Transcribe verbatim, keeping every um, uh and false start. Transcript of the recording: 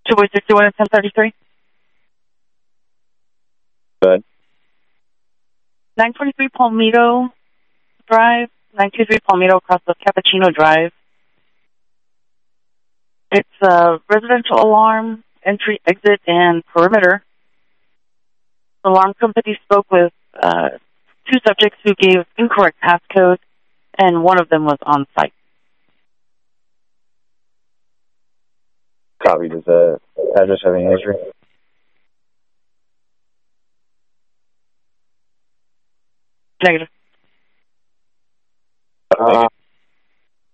two boy sixty-one and ten thirty-three. Good. nine twenty-three Palmito Drive, nine twenty-three Palmito across the Cappuccino Drive. It's a residential alarm, entry, exit, and perimeter. The alarm company spoke with uh, two subjects who gave incorrect passcodes, and one of them was on site. Copy. Does the address have any history? Negative. Uh,